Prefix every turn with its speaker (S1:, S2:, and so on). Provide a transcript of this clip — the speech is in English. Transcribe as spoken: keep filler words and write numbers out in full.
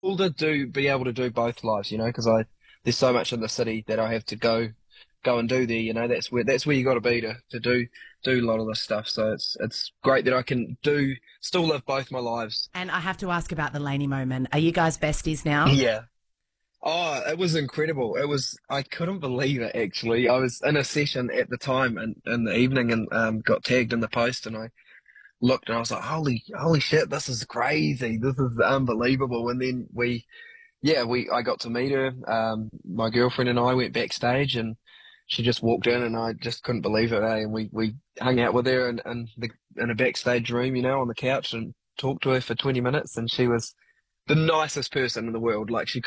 S1: cool to do, be able to do both lives, you know, because I there's so much in the city that I have to go go and do there. You know, that's where that's where you got to be to to do do a lot of this stuff. So it's it's great that I can do still live both my lives.
S2: And I have to ask about the Laney moment. Are you guys besties now?
S1: Yeah. Oh, it was incredible. It was, I couldn't believe it actually. I was in a session at the time in, in the evening and um, got tagged in the post and I looked and I was like, holy, holy shit, this is crazy. This is unbelievable. And then we, yeah, we, I got to meet her. Um, my girlfriend and I went backstage and she just walked in and I just couldn't believe it, eh? And we, we hung out with her in, in the, in a backstage room, you know, on the couch and talked to her for twenty minutes and she was the nicest person in the world. Like she